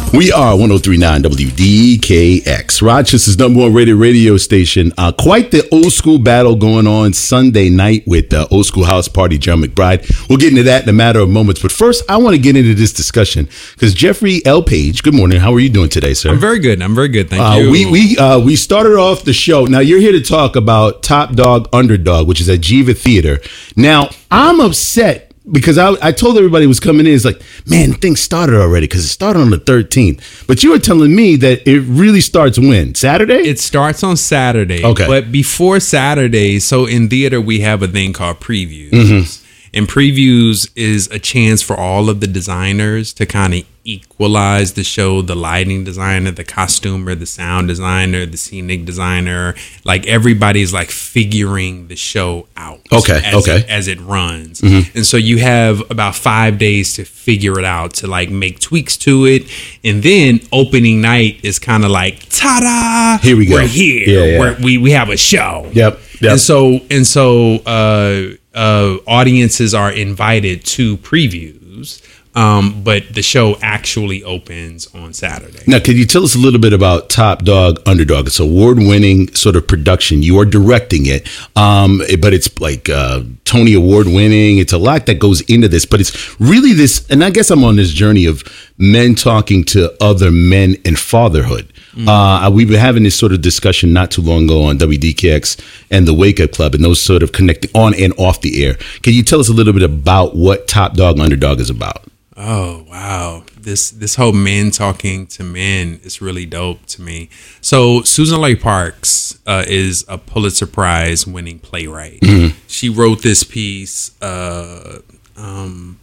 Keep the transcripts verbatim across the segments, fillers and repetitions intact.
We are one oh three point nine W D K X, Rochester's number one rated radio station. Uh, quite the old school battle going on Sunday night with the Old School House Party, John McBride. We'll get into that in a matter of moments. But first, I want to get into this discussion because Jeffrey L. Page, good morning. How are you doing today, sir? I'm very good. I'm very good. Thank uh, you. We we uh, we started off the show. Now, you're here to talk about Top Dog Underdog, which is at Jiva Theater. Now, I'm upset because I, I told everybody who was coming in, it's like, man, things started already because it started on the thirteenth. But you were telling me that it really starts when? Saturday? It starts on Saturday. Okay. But before Saturday, so in theater, we have a thing called previews. Mm-hmm. And previews is a chance for all of the designers to kind of equalize the show, the lighting designer, the costumer, the sound designer, the scenic designer. Like everybody's like figuring the show out. Okay. As okay. It, as it runs. Mm-hmm. And so you have about five days to figure it out, to like make tweaks to it. And then opening night is kind of like, ta-da! Here we go. We're here. Yeah, yeah. We're, we we have a show. Yep. Yep. And so and so uh, uh, audiences are invited to previews, um, but the show actually opens on Saturday. Now, could you tell us a little bit about Top Dog Underdog? It's an award-winning sort of production. You are directing it, um, but it's like uh, Tony Award-winning. It's a lot that goes into this, but it's really this, and I guess I'm on this journey of men talking to other men and fatherhood. Mm-hmm. Uh, we've been having this sort of discussion not too long ago on W D K X and the Wake Up Club and those sort of connecting on and off the air. Can you tell us a little bit about what Top Dog Underdog is about? Oh, wow. This this whole men talking to men is really dope to me. So Susan Leigh Parks uh, is a Pulitzer Prize winning playwright. Mm-hmm. She wrote this piece uh, um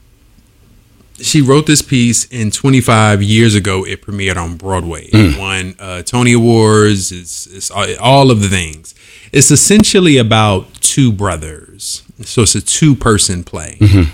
She wrote this piece in twenty-five years ago. It premiered on Broadway. Mm. It won uh, Tony Awards. It's, it's all of the things. It's essentially about two brothers. So it's a two-person play. Mm-hmm.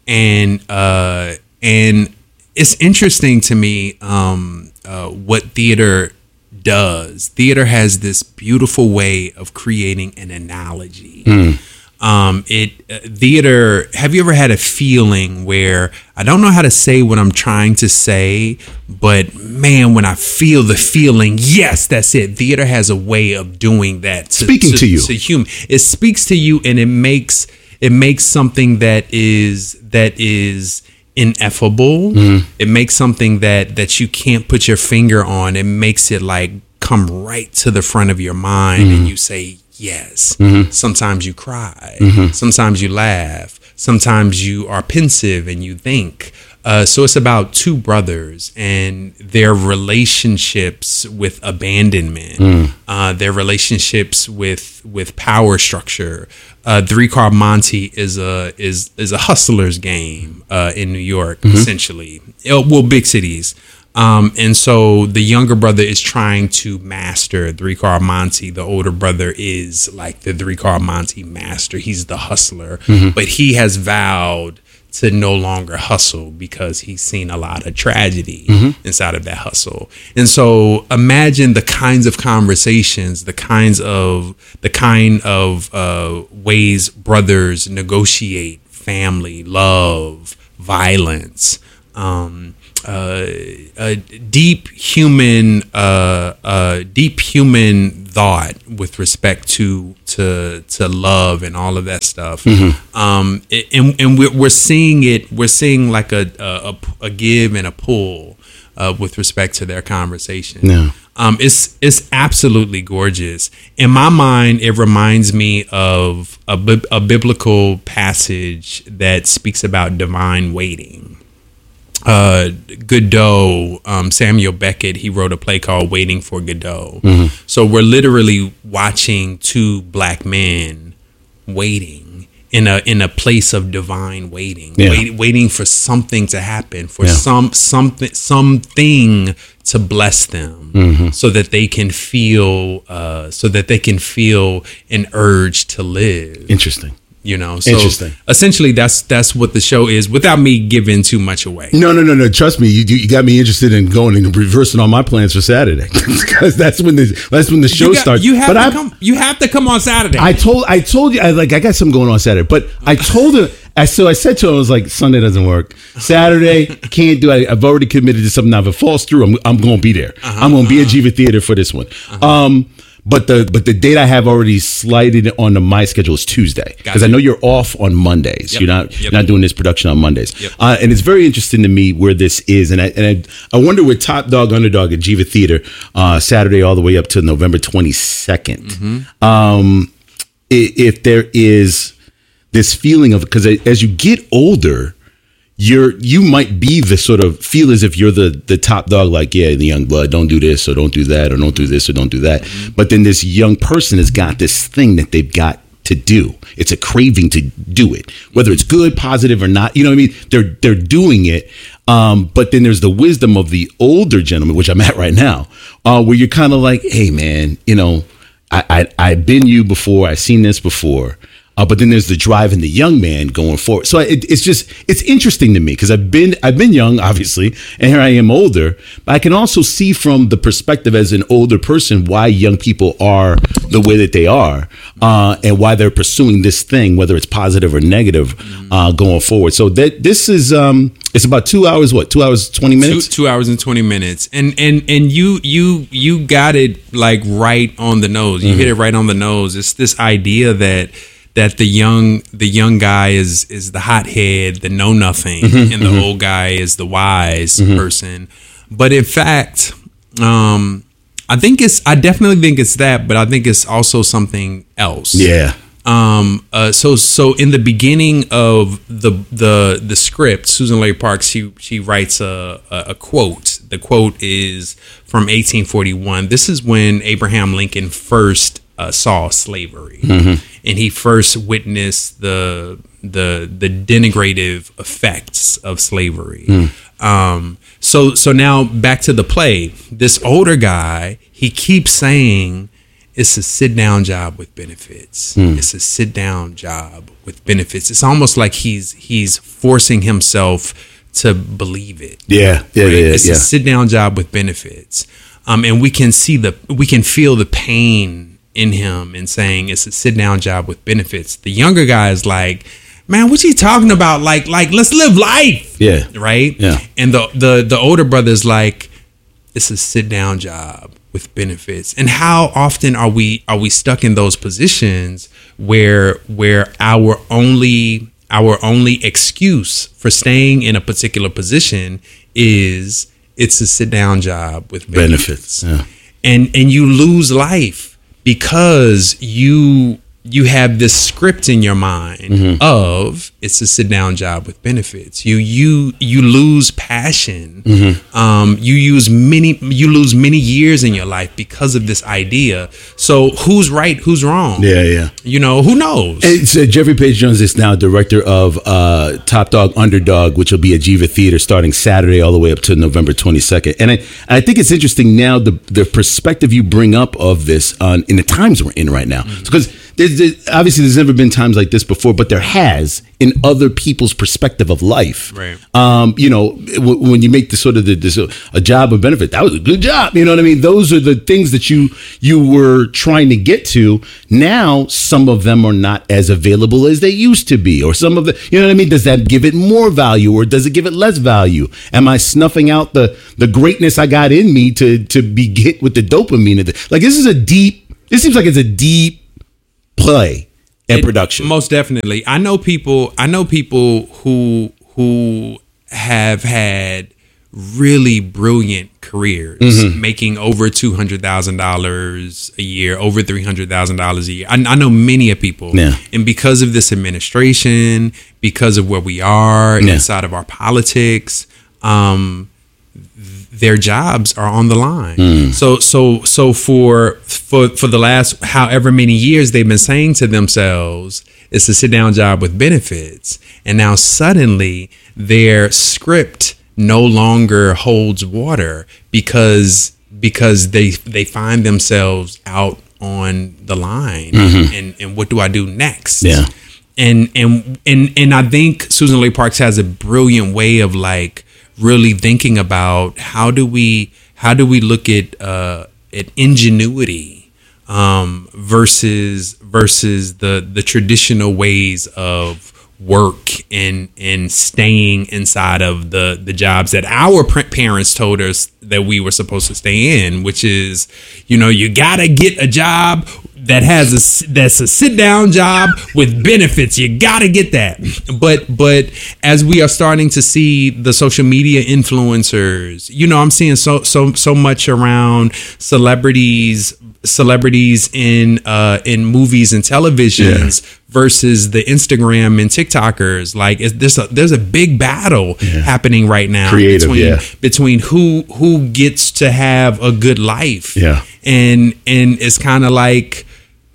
And uh, and it's interesting to me um, uh, what theater does. Theater has this beautiful way of creating an analogy. Mm. Um, it uh, theater. Have you ever had a feeling where I don't know how to say what I'm trying to say, but man, when I feel the feeling, yes, that's it. Theater has a way of doing that. To, Speaking to, to you, to human, it speaks to you, and it makes it makes something that is that is ineffable. Mm. It makes something that that you can't put your finger on. It makes it like come right to the front of your mind, mm. and you say, yes. Mm-hmm. Sometimes you cry. Mm-hmm. Sometimes you laugh. Sometimes you are pensive and you think. Uh, so it's about two brothers and their relationships with abandonment, mm. uh, their relationships with with power structure. Uh, Three Car Monte is a is is a hustler's game uh, in New York, mm-hmm. essentially. Well, big cities. Um, and so the younger brother is trying to master Three Car Monte. The older brother is like the Three Car Monte master. He's the hustler, mm-hmm. but he has vowed to no longer hustle because he's seen a lot of tragedy mm-hmm. inside of that hustle. And so imagine the kinds of conversations, the kinds of the kind of uh, ways brothers negotiate family, love, violence, um, Uh, a deep human, uh, uh, deep human thought with respect to to to love and all of that stuff. Mm-hmm. Um, and and we're we're seeing it. We're seeing like a a, a give and a pull uh, with respect to their conversation. Yeah. Um, it's it's absolutely gorgeous. In my mind, it reminds me of a, a biblical passage that speaks about divine waiting. Uh, Godot, um, Samuel Beckett, he wrote a play called Waiting for Godot. Mm-hmm. So we're literally watching two black men waiting in a in a place of divine waiting, yeah. wait, waiting for something to happen, for yeah. some something something to bless them, mm-hmm. so that they can feel uh, so that they can feel an urge to live. Interesting. You know, so Interesting. Essentially, that's that's what the show is. Without me giving too much away. No, no, no, no. Trust me, you you got me interested in going and reversing all my plans for Saturday because that's when the that's when the show you got, starts. You have but to I, come. You have to come on Saturday. I told I told you I like I got something going on Saturday, but I told her I so I said to him, I was like, Sunday doesn't work. Saturday can't do it. I've already committed to something. Now if it falls through, I'm I'm going to be there. Uh-huh, I'm going to be uh-huh. at Jiva Theater for this one. Uh-huh. Um, but the but the date I have already slided on my schedule is Tuesday because I know you're off on Mondays. Yep. You're not yep. you're not doing this production on Mondays. Yep. Uh, and it's very interesting to me where this is, and I and I, I wonder with Top Dog Underdog at Jiva Theater uh, Saturday all the way up to November twenty-second. Mm-hmm. Um, if there is this feeling of, because as you get older, you're you might be the sort of feel as if you're the the top dog, like, yeah, the young blood, don't do this or don't do that or don't do this or don't do that. Mm-hmm. But then this young person has got this thing that they've got to do. It's a craving to do it, whether it's good, positive or not. You know what I mean? They're they're doing it. Um, but then there's the wisdom of the older gentleman, which I'm at right now, uh, where you're kind of like, hey, man, you know, I, I, I've been you before. I've seen this before. Uh, but then there's the drive in the young man going forward. So it, it's just, it's interesting to me because I've been, I've been young, obviously, and here I am older. But I can also see from the perspective as an older person why young people are the way that they are, uh, and why they're pursuing this thing, whether it's positive or negative, uh, going forward. So that this is, um, it's about two hours. What, two hours twenty minutes? Two, two hours and twenty minutes, and and and you you you got it like right on the nose. You mm-hmm. hit it right on the nose. It's this idea that. that the young the young guy is is the hothead, the know nothing, mm-hmm, and the mm-hmm. old guy is the wise mm-hmm. person. But in fact, um, I think it's I definitely think it's that, but I think it's also something else. Yeah. Um. Uh. So so in the beginning of the the the script, Susan Leigh Parks she she writes a a, a quote. The quote is from eighteen forty-one. This is when Abraham Lincoln first Uh, saw slavery, mm-hmm. and he first witnessed the the the denigrative effects of slavery. Mm. Um, so so now back to the play. This older guy, he keeps saying it's a sit down job with benefits. Mm. It's a sit down job with benefits. It's almost like he's he's forcing himself to believe it. Yeah, yeah, right? yeah. It's yeah. a sit down job with benefits, um, and we can see the we can feel the pain in him and saying it's a sit down job with benefits. The younger guy is like, man, what you talking about? Like, like let's live life. Yeah. Right. Yeah. And the, the, the older brother's like, it's a sit down job with benefits. And how often are we, are we stuck in those positions where, where our only, our only excuse for staying in a particular position is it's a sit down job with benefits. Benefits. Yeah. And, and you lose life. Because you you have this script in your mind mm-hmm. of it's a sit down job with benefits. You you you lose passion. Mm-hmm. Um, you use many you lose many years in your life because of this idea. So who's right? Who's wrong? Yeah, yeah. You know, who knows? It's, uh, Jeffrey Page Jones is now director of uh, Top Dog Underdog, which will be at Jiva Theater starting Saturday all the way up to November twenty-second. And I, I think it's interesting now the the perspective you bring up of this on in the times we're in right now, because. Mm-hmm. There's, there's, obviously, there's never been times like this before, but there has in other people's perspective of life. Right. Um, you know, w- when you make the sort of the, this, uh, a job of benefit, that was a good job. You know what I mean? Those are the things that you you were trying to get to. Now, some of them are not as available as they used to be, or some of the, you know what I mean? Does that give it more value, or does it give it less value? Am I snuffing out the the greatness I got in me to to be hit with the dopamine? Like, this is a deep. This seems like it's a deep. Play and it, production. Most definitely. I know people I know people who who have had really brilliant careers, mm-hmm. making over two hundred thousand dollars a year, over three hundred thousand dollars a year. I, I know many of people. Yeah. And because of this administration, because of where we are yeah. inside of our politics, um, their jobs are on the line. Mm. So so so for for for the last however many years they've been saying to themselves, it's a sit down job with benefits. And now suddenly their script no longer holds water because because they they find themselves out on the line. Mm-hmm. And and what do I do next? Yeah. And and and and I think Susan Leigh Parks has a brilliant way of like really thinking about how do we how do we look at uh, at ingenuity um, versus versus the the traditional ways of work and and staying inside of the the jobs that our parents told us that we were supposed to stay in, which is, you know, you gotta get a job that has a that's a sit down job with benefits. You gotta get that. But but as we are starting to see the social media influencers, you know, I'm seeing so so so much around celebrities celebrities in uh in movies and televisions yeah. versus the Instagram and TikTokers. Like it's, there's a there's a big battle yeah. happening right now Creative, between yeah. between who who gets to have a good life. Yeah. And and it's kind of like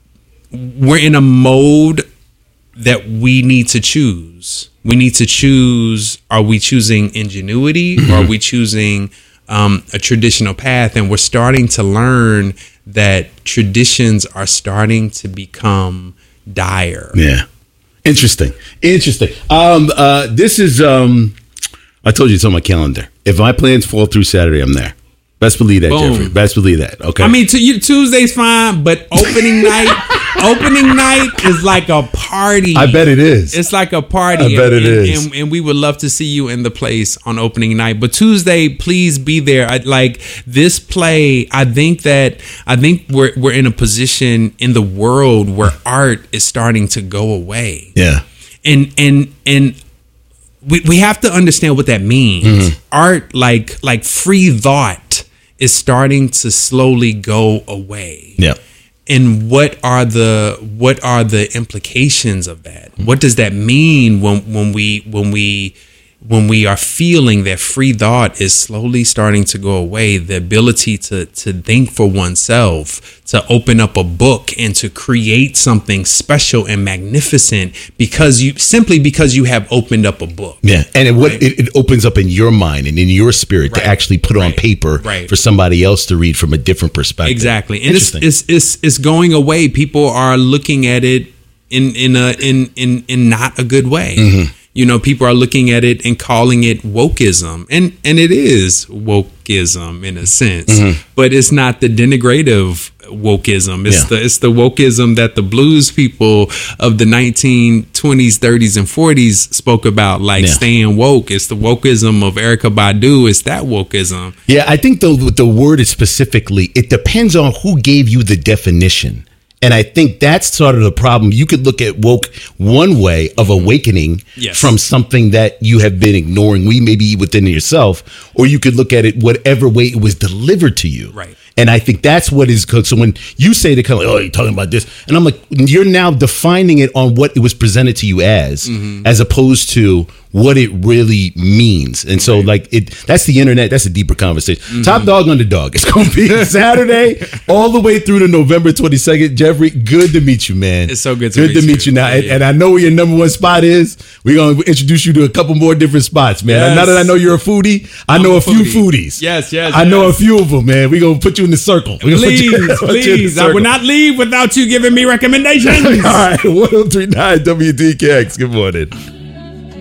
we're in a mode that we need to choose. We need to choose, are we choosing ingenuity mm-hmm. or are we choosing um, a traditional path? And we're starting to learn that traditions are starting to become dire. Yeah. Interesting. Interesting. Um, uh, this is, um, I told you it's on my calendar. If my plans fall through Saturday, I'm there. Best believe that, Boom. Jeffrey. Best believe that. Okay. I mean, to you, Tuesday's fine, but opening night, opening night is like a party. I bet it is. It's like a party. I bet and, it and, is. And, and we would love to see you in the place on opening night. But Tuesday, please be there. I, like this play, I think that I think we're we're in a position in the world where art is starting to go away. Yeah. And and and. We we have to understand what that means. Mm-hmm. Art, like like free thought, is starting to slowly go away. Yeah. And what are the what are the implications of that? What does that mean when when we when we when we are feeling that free thought is slowly starting to go away? The ability to to think for oneself, to open up a book and to create something special and magnificent because you simply because you have opened up a book. Yeah, and it, what right? it, it opens up in your mind and in your spirit right. to actually put right. on paper right. for somebody else to read from a different perspective. Exactly, and it's, it's it's it's going away. People are looking at it in in a in in in not a good way. Mm-hmm. You know, people are looking at it and calling it wokeism. And and it is wokeism in a sense, mm-hmm. but it's not the denigrative wokeism. It's yeah. the it's the wokeism that the blues people of the nineteen twenties, thirties, and forties spoke about, like yeah. staying woke. It's the wokeism of Erykah Badu. It's that wokeism. Yeah, I think the the word is specifically, it depends on who gave you the definition. And I think that's sort of the problem. You could look at woke one way of awakening yes. from something that you have been ignoring, we maybe within yourself, or you could look at it whatever way it was delivered to you. Right. And I think that's what is good. So when you say they're kind of like, oh, you're talking about this, and I'm like, you're now defining it on what it was presented to you as, mm-hmm. as opposed to what it really means. And so, right. like, it that's the internet. That's a deeper conversation. Mm-hmm. Top Dog Underdog. It's going to be Saturday all the way through to November twenty-second. Jeffrey, good to meet you, man. It's so good to good meet to you. meet you now. Yeah, yeah. And, and I know where your number one spot is. We're going to introduce you to a couple more different spots, man. Yes. Now that I know you're a foodie, I I'm know a, a few foodies. Yes, yes. I yes. know a few of them, man. We're going to put you in the circle. Please, you, please. I will not leave without you giving me recommendations. All right. one oh three point nine W D K X. Good morning.